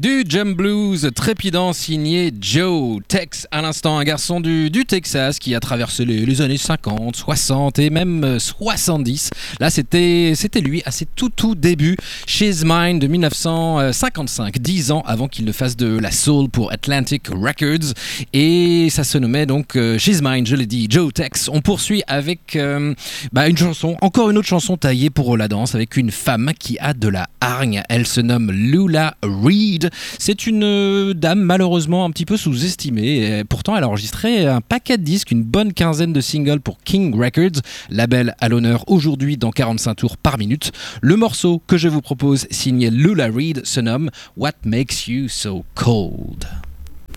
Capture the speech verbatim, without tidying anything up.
Du jump blues trépidant signé Joe Tex, à l'instant un garçon du, du Texas qui a traversé les, les années cinquante, soixante et même soixante-dix. Là c'était, c'était lui à ses tout tout débuts, She's Mine de dix-neuf cent cinquante-cinq, dix ans avant qu'il ne fasse de la soul pour Atlantic Records, et ça se nommait donc euh, She's Mine, je l'ai dit, Joe Tex. On poursuit avec euh, bah, une chanson, encore une autre chanson taillée pour la danse, avec une femme qui a de la hargne. Elle se nomme Lula Reed. C'est une euh, dame malheureusement un petit peu sous-estimée. Et pourtant, elle a enregistré un paquet de disques, une bonne quinzaine de singles pour King Records, label à l'honneur aujourd'hui dans quarante-cinq tours par minute. Le morceau que je vous propose, signé Lula Reed, se nomme What Makes You So Cold.